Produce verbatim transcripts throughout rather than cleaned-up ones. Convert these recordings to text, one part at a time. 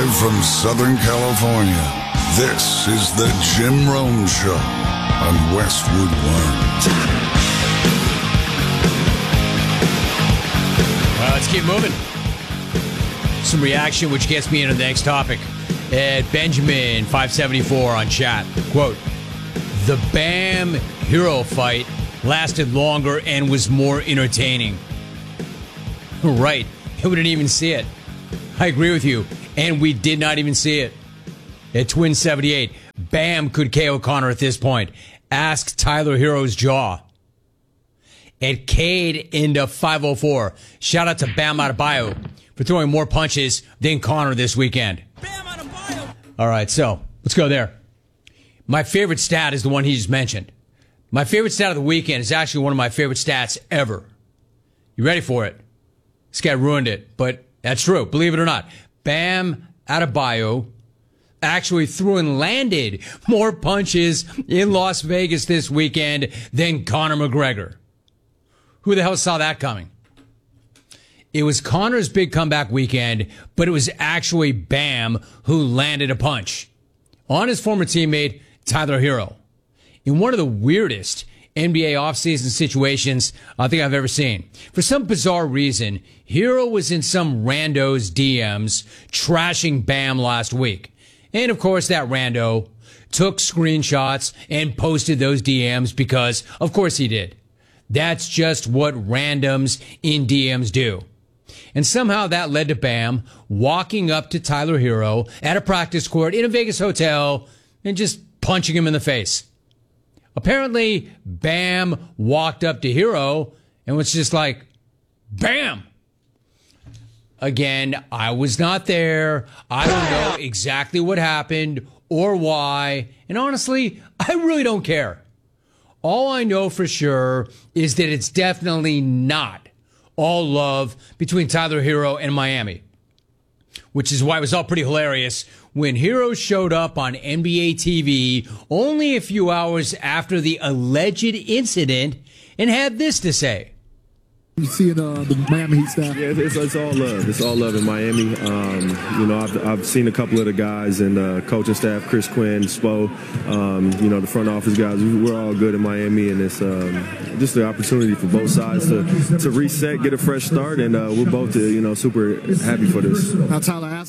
Live from Southern California, this is the Jim Rome Show on Westwood One. Well, let's keep moving. Some reaction, which gets me into the next topic. At Benjamin five seventy-four on chat, quote, "The Bam Hero fight lasted longer and was more entertaining." Right. We didn't even see it. I agree with you. And we did not even see it. At Twin seventy-eight, Bam could K O Conor at this point. Ask Tyler Hero's jaw. At Cade into five oh four, shout out to Bam Adebayo for throwing more punches than Conor this weekend. Bam Adebayo! All right, so let's go there. My favorite stat is the one he just mentioned. My favorite stat of the weekend is actually one of my favorite stats ever. You ready for it? This guy ruined it, but that's true. Believe it or not. Bam Adebayo actually threw and landed more punches in Las Vegas this weekend than Conor McGregor. Who the hell saw that coming? It was Conor's big comeback weekend, but it was actually Bam who landed a punch on his former teammate, Tyler Hero, in one of the weirdest N B A offseason situations I think I've ever seen. For some bizarre reason, Hero was in some rando's D Ms trashing Bam last week. And of course, that rando took screenshots and posted those D Ms because, of course, he did. That's just what randoms in D Ms do. And somehow that led to Bam walking up to Tyler Hero at a practice court in a Vegas hotel and just punching him in the face. Apparently, Bam walked up to Hero and was just like, bam! Again, I was not there. I don't know exactly what happened or why. And honestly, I really don't care. All I know for sure is that it's definitely not all love between Tyler Hero and Miami. Which is why it was all pretty hilarious when Hero showed up on N B A T V only a few hours after the alleged incident and had this to say. You seeing uh, the Miami Heat staff? Yeah, it's, it's all love. It's all love in Miami. Um, you know, I've, I've seen a couple of the guys and the uh, coaching staff, Chris Quinn, Spo, um, you know, the front office guys. We're all good in Miami, and it's um, just the opportunity for both sides to, to reset, get a fresh start, and uh, we're both, uh, you know, super happy for this. Now, Tyler asked.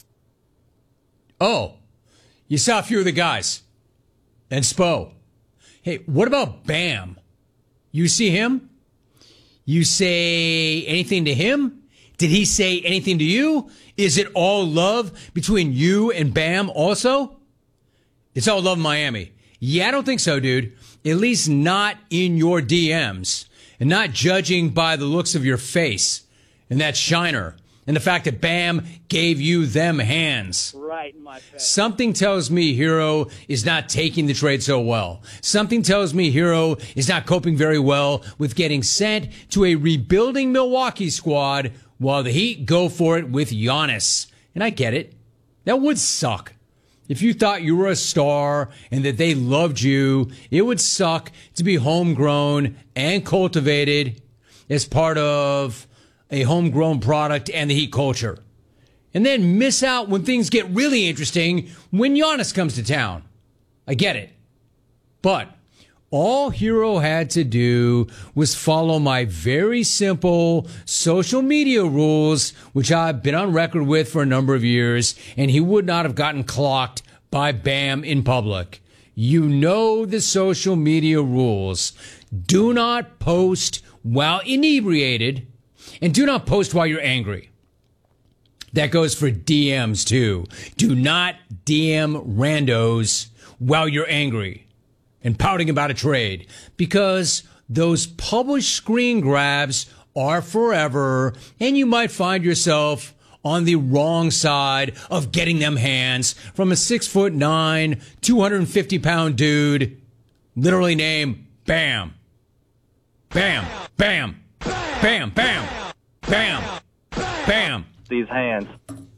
Oh, you saw a few of the guys. And Spo. Hey, what about Bam? You see him? You say anything to him? Did he say anything to you? Is it all love between you and Bam also? It's all love in Miami. Yeah, I don't think so, dude. At least not in your D Ms. And not judging by the looks of your face and that shiner. And the fact that Bam gave you them hands. Right in my face. Something tells me Hero is not taking the trade so well. Something tells me Hero is not coping very well with getting sent to a rebuilding Milwaukee squad while the Heat go for it with Giannis. And I get it. That would suck. If you thought you were a star and that they loved you, it would suck to be homegrown and cultivated as part of a homegrown product and the Heat culture. And then miss out when things get really interesting when Giannis comes to town. I get it. But all Hero had to do was follow my very simple social media rules, which I've been on record with for a number of years, and he would not have gotten clocked by Bam in public. You know the social media rules. Do not post while inebriated, and do not post while you're angry. That goes for D Ms too. Do not D M randos while you're angry and pouting about a trade, because those published screen grabs are forever, and you might find yourself on the wrong side of getting them hands from a six foot nine, two hundred fifty pound dude, literally named Bam. Bam, bam, bam, bam, bam, bam. These hands.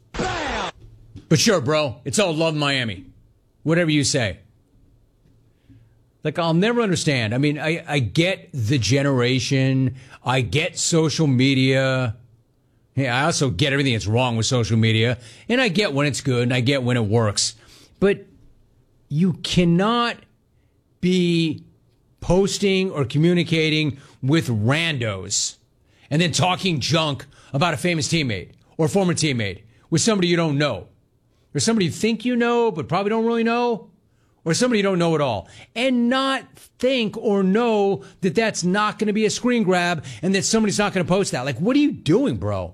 But sure, bro, it's all love Miami. Whatever you say. Like, I'll never understand. I mean, I, I get the generation. I get social media. Yeah, I also get everything that's wrong with social media, and I get when it's good, and I get when it works. But you cannot be posting or communicating with randos and then talking junk about a famous teammate or former teammate with somebody you don't know, or somebody you think you know but probably don't really know, or somebody you don't know at all, and not think or know that that's not going to be a screen grab and that somebody's not going to post that. Like, what are you doing, bro?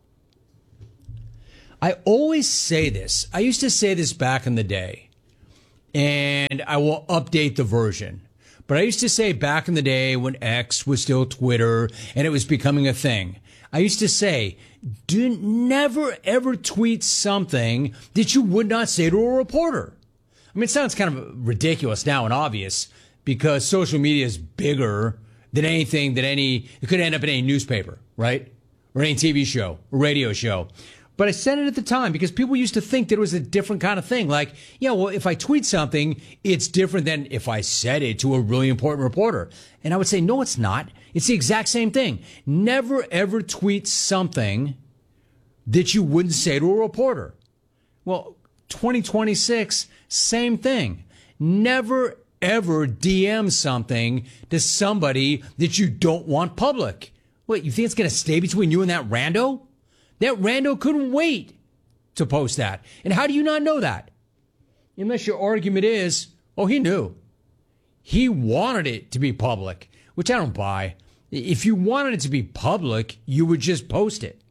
I always say this. I used to say this back in the day, and I will update the version. But I used to say back in the day when X was still Twitter and it was becoming a thing, I used to say, do never ever tweet something that you would not say to a reporter. I mean, it sounds kind of ridiculous now and obvious because social media is bigger than anything that any, it could end up in any newspaper, right? Or any T V show, or radio show. But I said it at the time because people used to think that it was a different kind of thing. Like, yeah, well, if I tweet something, it's different than if I said it to a really important reporter. And I would say, no, it's not. It's the exact same thing. Never, ever tweet something that you wouldn't say to a reporter. Well, twenty twenty-six, same thing. Never, ever D M something to somebody that you don't want public. What, you think it's going to stay between you and that rando? That rando couldn't wait to post that. And how do you not know that? Unless your argument is, oh, he knew. He wanted it to be public, which I don't buy. If you wanted it to be public, you would just post it.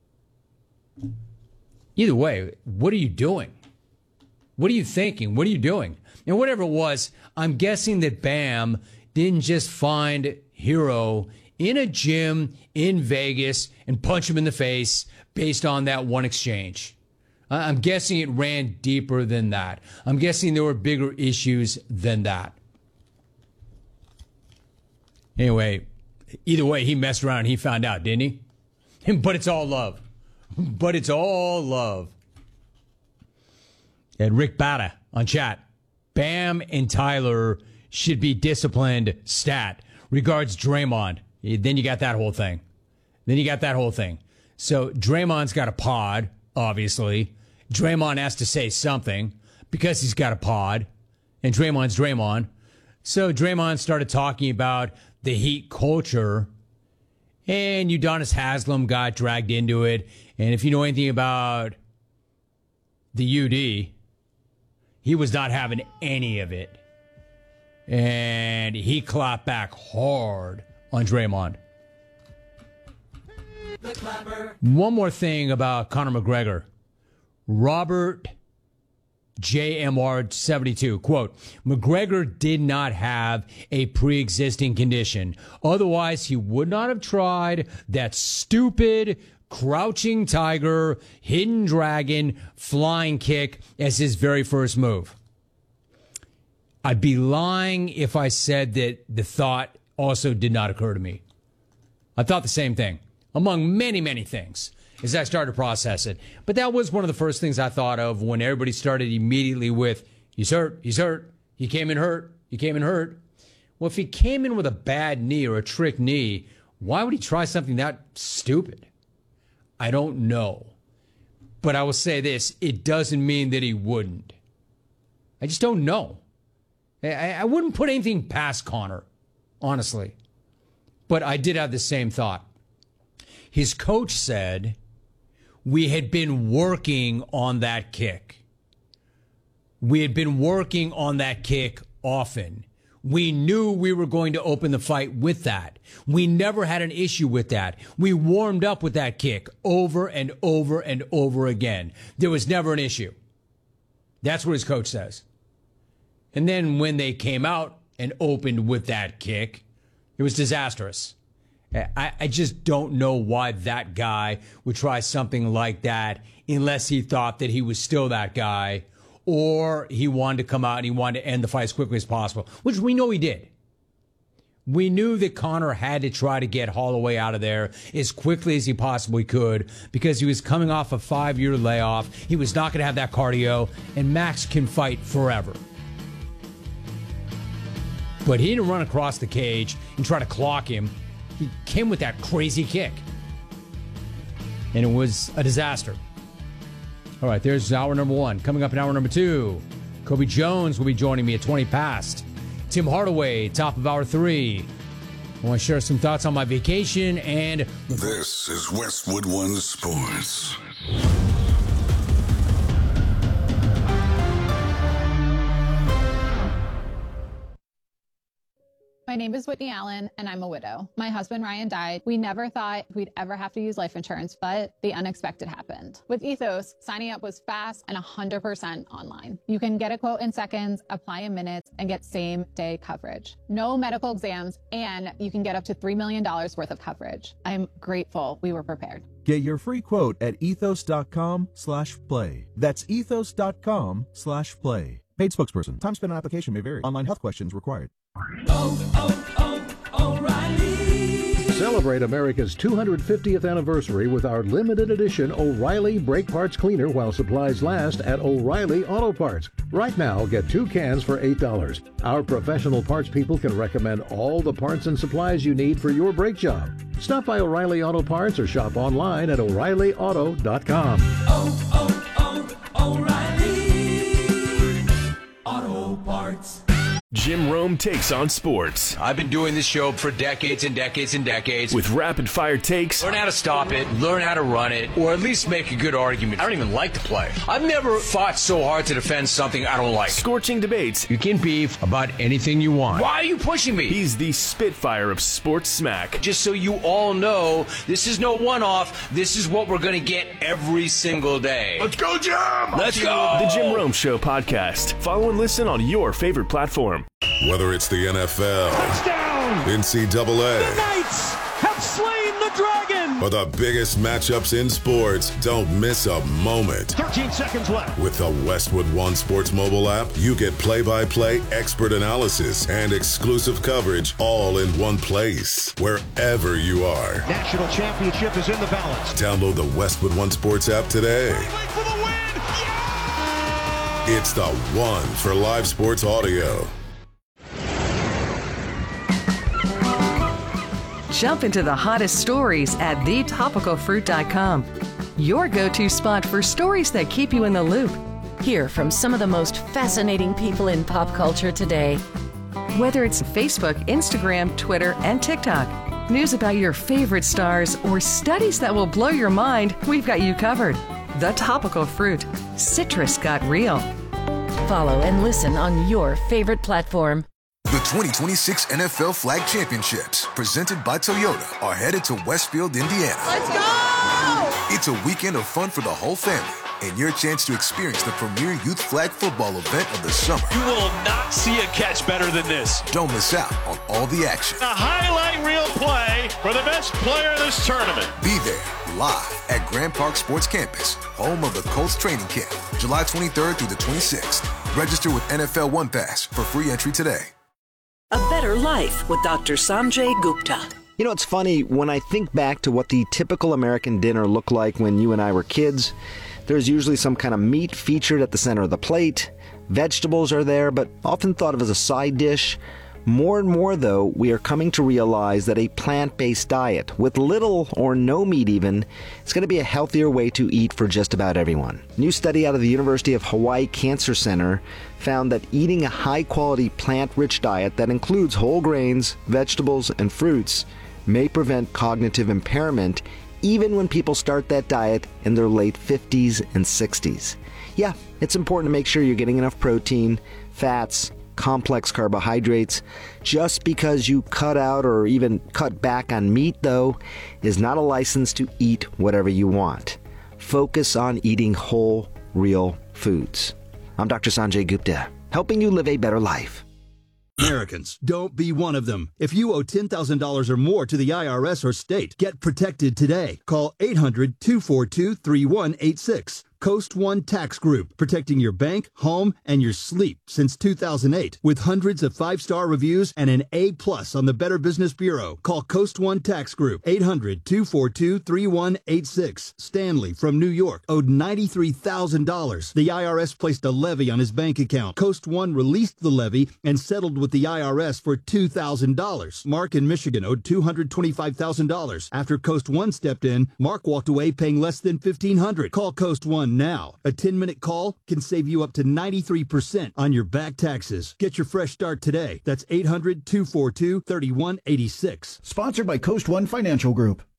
Either way, what are you doing? What are you thinking? What are you doing? And whatever it was, I'm guessing that Bam didn't just find Hero in a gym in Vegas and punch him in the face based on that one exchange. I'm guessing it ran deeper than that. I'm guessing there were bigger issues than that. Anyway, either way, he messed around and he found out, didn't he? But it's all love. But it's all love. And Rick Bata on chat. Bam and Tyler should be disciplined stat. Regards, Draymond. Then you got that whole thing. Then you got that whole thing. So Draymond's got a pod, obviously. Draymond has to say something because he's got a pod. And Draymond's Draymond. So Draymond started talking about the Heat culture. And Udonis Haslem got dragged into it. And if you know anything about the U D, he was not having any of it. And he clapped back hard on Draymond. One more thing about Conor McGregor. Robert J M R seventy-two, quote, McGregor did not have a pre-existing condition. Otherwise, he would not have tried that stupid crouching tiger, hidden dragon, flying kick as his very first move. I'd be lying if I said that the thought also did not occur to me. I thought the same thing, among many, many things, as I started to process it. But that was one of the first things I thought of when everybody started immediately with, he's hurt, he's hurt, he came in hurt, he came in hurt. Well, if he came in with a bad knee or a trick knee, why would he try something that stupid? I don't know. But I will say this, it doesn't mean that he wouldn't. I just don't know. I, I wouldn't put anything past Conor, honestly. But I did have the same thought. His coach said we had been working on that kick. We had been working on that kick often. We knew we were going to open the fight with that. We never had an issue with that. We warmed up with that kick over and over and over again. There was never an issue. That's what his coach says. And then when they came out and opened with that kick, it was disastrous. I, I just don't know why that guy would try something like that unless he thought that he was still that guy, or he wanted to come out and he wanted to end the fight as quickly as possible, which we know he did. We knew that Conor had to try to get Holloway out of there as quickly as he possibly could because he was coming off a five-year layoff. He was not going to have that cardio, and Max can fight forever. But he didn't run across the cage and try to clock him. He came with that crazy kick. and it was a disaster. All right, there's hour number one. Coming up in hour number two, Kobe Jones will be joining me at twenty past. Tim Hardaway, top of hour three. I want to share some thoughts on my vacation and... This is Westwood One Sports. My name is Whitney Allen, and I'm a widow. My husband, Ryan, died. We never thought we'd ever have to use life insurance, but the unexpected happened. With Ethos, signing up was fast and one hundred percent online. You can get a quote in seconds, apply in minutes, and get same-day coverage. No medical exams, and you can get up to three million dollars worth of coverage. I'm grateful we were prepared. Get your free quote at ethos.com slash play. That's ethos.com slash play. Paid spokesperson. Time spent on application may vary. Online health questions required. Oh, oh, oh, O'Reilly. Celebrate America's two hundred fiftieth anniversary with our limited edition O'Reilly Brake Parts Cleaner while supplies last at O'Reilly Auto Parts. Right now, get two cans for eight dollars. Our professional parts people can recommend all the parts and supplies you need for your brake job. Stop by O'Reilly Auto Parts or shop online at O'Reilly Auto dot com. Oh, oh, oh, O'Reilly Auto Parts. Jim Rome takes on sports. I've been doing this show for decades and decades and decades. With rapid-fire takes. Learn how to stop it, learn how to run it, or at least make a good argument. I don't even like to play. I've never fought so hard to defend something I don't like. Scorching debates. You can beef about anything you want. Why are you pushing me? He's the Spitfire of sports smack. Just so you all know, this is no one-off. This is what we're going to get every single day. Let's go, Jim! Let's go! The Jim Rome Show podcast. Follow and listen on your favorite platform. Whether it's the N F L, touchdown, N C double A, the Knights have slain the dragon, or the biggest matchups in sports, don't miss a moment. thirteen seconds left. With the Westwood One Sports mobile app, you get play-by-play expert analysis and exclusive coverage all in one place, wherever you are. National championship is in the balance. Download the Westwood One Sports app today. For the win. Yeah! It's the one for live sports audio. Jump into the hottest stories at the topical fruit dot com. Your go-to spot for stories that keep you in the loop. Hear from some of the most fascinating people in pop culture today. Whether it's Facebook, Instagram, Twitter, and TikTok, news about your favorite stars, or studies that will blow your mind, we've got you covered. The Topical Fruit. Citrus got real. Follow and listen on your favorite platform. The twenty twenty-six N F L Flag Championships, presented by Toyota, are headed to Westfield, Indiana. Let's go! It's a weekend of fun for the whole family and your chance to experience the premier youth flag football event of the summer. You will not see a catch better than this. Don't miss out on all the action. A highlight reel play for the best player in this tournament. Be there live at Grand Park Sports Campus, home of the Colts training camp, July twenty-third through the twenty-sixth. Register with N F L One Pass for free entry today. A Better Life with Doctor Sanjay Gupta. You know, it's funny, when I think back to what the typical American dinner looked like when you and I were kids, there's usually some kind of meat featured at the center of the plate. Vegetables are there, but often thought of as a side dish. More and more, though, we are coming to realize that a plant-based diet, with little or no meat even, is going to be a healthier way to eat for just about everyone. A new study out of the University of Hawaii Cancer Center found that eating a high-quality plant-rich diet that includes whole grains, vegetables, and fruits may prevent cognitive impairment even when people start that diet in their late fifties and sixties. Yeah, it's important to make sure you're getting enough protein, fats, complex carbohydrates. Just because you cut out or even cut back on meat, though, is not a license to eat whatever you want. Focus on eating whole, real foods. I'm Doctor Sanjay Gupta, helping you live a better life. Americans, don't be one of them. If you owe ten thousand dollars or more to the I R S or state, get protected today. Call eight hundred, two four two, three one eight six. Coast One Tax Group, protecting your bank, home, and your sleep since two thousand eight. With hundreds of five-star reviews and an A plus on the Better Business Bureau. Call Coast One Tax Group, eight hundred, two four two, three one eight six. Stanley from New York owed ninety-three thousand dollars. The I R S placed a levy on his bank account. Coast One released the levy and settled with the I R S for two thousand dollars. Mark in Michigan owed two hundred twenty-five thousand dollars. After Coast One stepped in, Mark walked away paying less than fifteen hundred dollars. Call Coast One now. A ten-minute call can save you up to ninety-three percent on your back taxes. Get your fresh start today. That's eight hundred, two four two, three one eight six. Sponsored by Coast One Financial Group.